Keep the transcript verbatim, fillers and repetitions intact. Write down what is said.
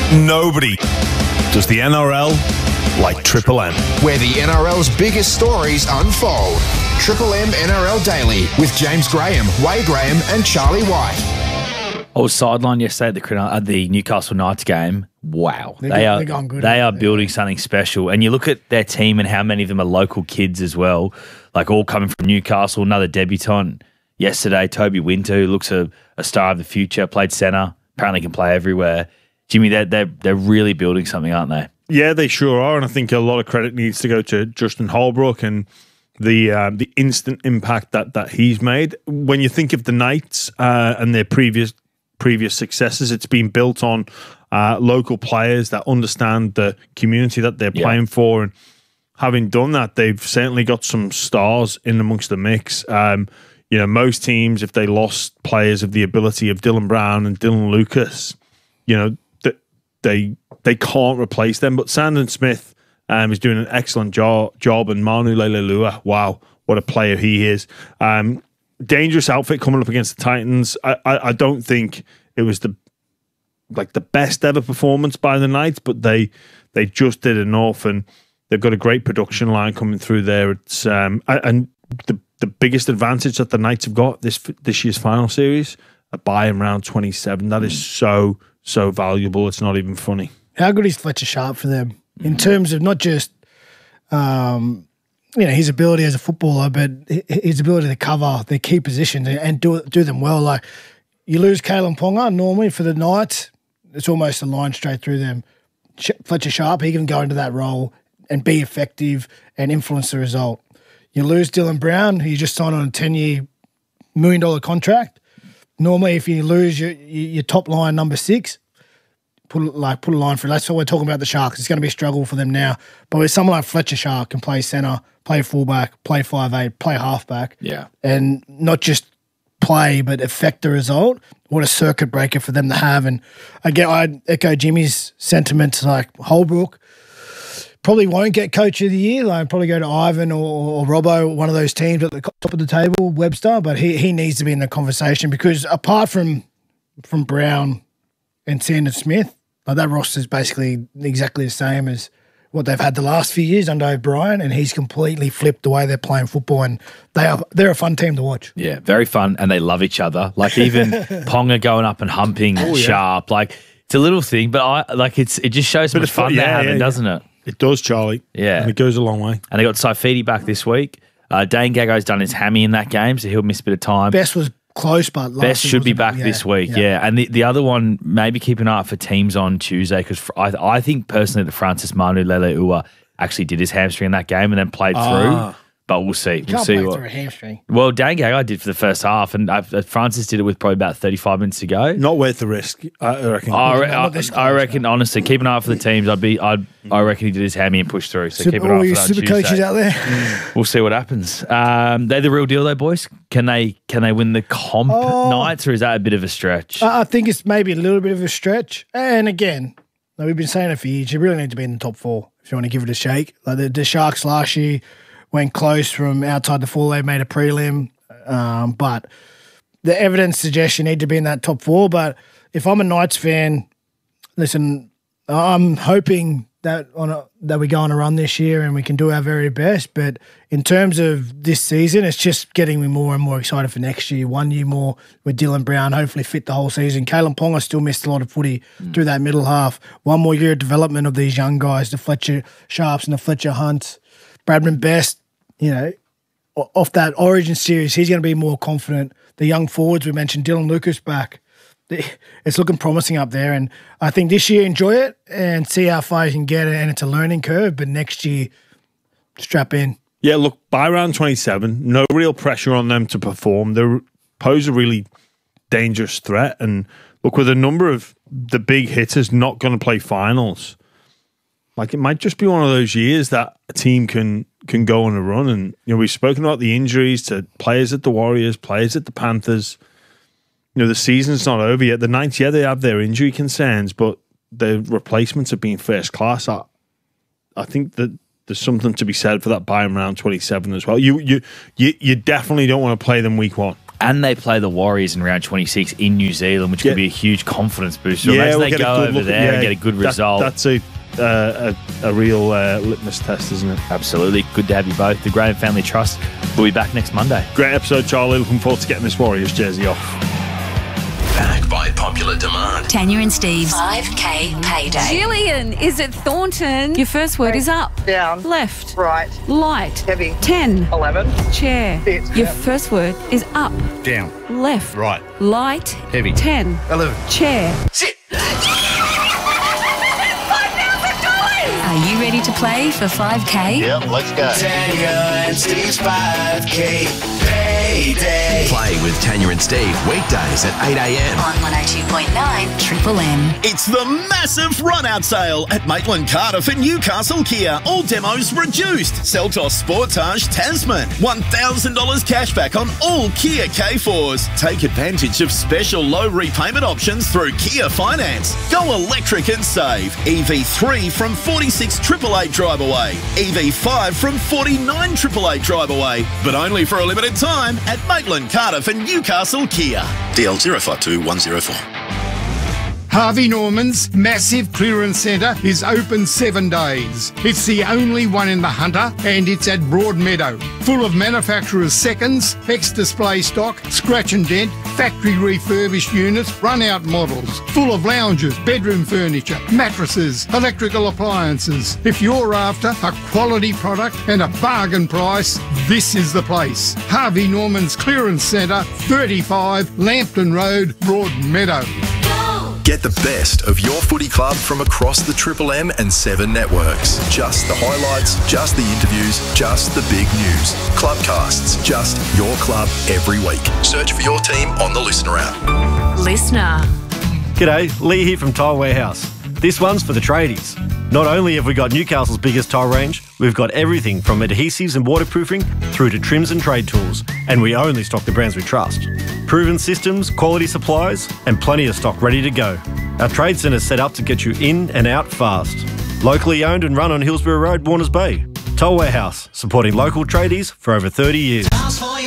Nobody does the N R L like Triple M, where the N R L's biggest stories unfold. Triple M N R L Daily with James Graham, Wade Graham and Charlie White. I was sidelined yesterday at the, at the Newcastle Knights game. Wow. They're they go- are they're going good, they are aren't they? building something special. And you look at their team and how many of them are local kids as well, like all coming from Newcastle. Another debutant yesterday, Toby Winter, who looks a, a star of the future, played centre, apparently can play everywhere. Jimmy, they're, they're, they're really building something, aren't they? Yeah, they sure are, and I think a lot of credit needs to go to Justin Holbrook and the uh, the instant impact that that he's made. When you think of the Knights uh, and their previous previous successes, it's been built on uh, local players that understand the community that they're Yeah. playing for, and having done that, they've certainly got some stars in amongst the mix. Um, you know, most teams, if they lost players of the ability of Dylan Brown and Dylan Lucas, you know, th- they they can't replace them. But Sandon Smith um, is doing an excellent jo- job, and Manu Leilua, wow, what a player he is. Um, dangerous outfit coming up against the Titans. I, I, I don't think it was the like the best ever performance by the Knights, but they they just did enough, and they've got a great production line coming through there. It's um, and the the biggest advantage that the Knights have got this this year's final series, a bye in round twenty-seven. That is so so valuable. It's not even funny. How good is Fletcher Sharp for them in terms of not just, um, you know, his ability as a footballer, but hi- his ability to cover their key positions and- and do do them well. Like you lose Kalen Ponga normally for the Knights, it's almost a line straight through them. Sh- Fletcher Sharp, he can go into that role and be effective and influence the result. You lose Dylan Brown, who you just signed on a ten-year, million dollar contract. Normally, if you lose your your top line number six, put like put a line through. That's what we're talking about the Sharks. It's going to be a struggle for them now. But with someone like Fletcher Sharp can play centre, play fullback, play five eight, play halfback, Yeah. and not just play but affect the result. What a circuit breaker for them to have. And again, I echo Jimmy's sentiments. Like Holbrook probably won't get coach of the year. Like probably go to Ivan or, or Robbo, one of those teams at the top of the table, Webster. But he he needs to be in the conversation because apart from from Brown and Sandon Smith, like that roster is basically exactly the same as what they've had the last few years under O'Brien, and he's completely flipped the way they're playing football, and they are they're a fun team to watch. Yeah, very fun, and they love each other. Like even Ponga going up and humping Sharp. Like it's a little thing, but I like it's it just shows how Bit much of fun, fun yeah, they're having, yeah, yeah. doesn't it? It does, Charlie. Yeah. And it goes a long way. And they got Saifidi back this week. Uh, Dane Gago's done his hammy in that game, so he'll miss a bit of time. Best was close, but last Best week should be wasn't- back yeah, this week, yeah. And the, the other one, maybe keep an eye out for teams on Tuesday because I, I think personally that Francis Manu Leilua actually did his hamstring in that game and then played Ah. through. But we'll see. You We'll can't see play what. through a hamstring. Well, Dan Gago did for the first half, and uh, Francis did it with probably about thirty-five minutes to go. Not worth the risk, I reckon. I, re- Not this I, I close, reckon, honestly, keep an eye out for the teams. I'd be, I'd, I reckon he did his hammy and pushed through. So Super, keep an eye all out you for that. super on coaches Tuesday. out there. We'll see what happens. Um, they're the real deal, though, boys. Can they, can they win the comp Oh. nights, or is that a bit of a stretch? I I think it's maybe a little bit of a stretch. And again, like we've been saying it for years, you really need to be in the top four if you want to give it a shake. Like the, the Sharks last year went close from outside the four. They made a prelim. Um, but the evidence suggests you need to be in that top four. But if I'm a Knights fan, listen, I'm hoping that on a, that we go on a run this year and we can do our very best. But in terms of this season, it's just getting me more and more excited for next year. One year more with Dylan Brown, hopefully fit the whole season. Kalen Ponga still missed a lot of footy through that middle half. One more year of development of these young guys, the Fletcher Sharps and the Fletcher Hunts. Bradman Best, you know, o- off that Origin series, he's going to be more confident. The young forwards, we mentioned Dylan Lucas back. It's looking promising up there. And I think this year, enjoy it and see how far you can get it. And it's a learning curve. But next year, strap in. Yeah, look, by round twenty-seven, no real pressure on them to perform. They pose a really dangerous threat. And look, with a number of the big hitters not going to play finals, like it might just be one of those years that a team can can go on a run. And you know, we've spoken about the injuries to players at the Warriors, players at the Panthers. You know, the season's not over yet. The Knights, yeah, they have their injury concerns, but their replacements have been first class. I, I think that there's something to be said for that buy in round twenty-seven as well. You you you you definitely don't want to play them week one. And they play the Warriors in round twenty-six in New Zealand, which Yeah. could be a huge confidence booster. Yeah, Imagine we'll they get a go good over look at- there yeah, and get a good that- result. That's a, uh, a, a real uh, litmus test, isn't it? Absolutely. Good to have you both. The Graham Family Trust will be back next Monday. Great episode, Charlie. Looking forward to getting this Warriors jersey off. Back by popular demand. Tanya and Steve's five K payday. Gillian is at Thornton. Your first word is up. Down. Left. Right. Light. Heavy. ten. eleven. Chair. Sit. Your Yeah. first word is up. Down. Left. Right. Light. Heavy. ten. eleven. Chair. Sit. Are you ready to play for five K? Yep, let's go. Tanya and Steve's five K payday. Play with Tanya and Steve weekdays at eight a.m. On one oh two point nine Triple M. It's the massive run-out sale at Maitland Cardiff and Newcastle Kia. All demos reduced. Seltos Sportage Tasman. one thousand dollars cashback on all Kia K fours. Take advantage of special low repayment options through Kia Finance. Go electric and save. E V three from forty-six triple eight drive away. E V five from forty-nine triple eight drive away. But only for a limited time at Maitland Cardiff and Newcastle Kia. D L zero five two one zero four. Harvey Norman's massive clearance centre is open seven days. It's the only one in the Hunter and it's at Broadmeadow. Full of manufacturers' seconds, ex-display stock, scratch and dent, factory refurbished units, run-out models. Full of lounges, bedroom furniture, mattresses, electrical appliances. If you're after a quality product and a bargain price, this is the place. Harvey Norman's Clearance Centre, thirty-five Lambton Road, Broadmeadow. Get the best of your footy club from across the Triple M and Seven networks. Just the highlights, just the interviews, just the big news. Clubcasts, just your club every week. Search for your team on the Listener app. Listener. G'day, Lee here from Tile Warehouse. This one's for the tradies. Not only have we got Newcastle's biggest tile range, we've got everything from adhesives and waterproofing through to trims and trade tools, and we only stock the brands we trust. Proven systems, quality supplies, and plenty of stock ready to go. Our trade centre's set up to get you in and out fast. Locally owned and run on Hillsborough Road, Warners Bay. Tile Warehouse, supporting local tradies for over thirty years.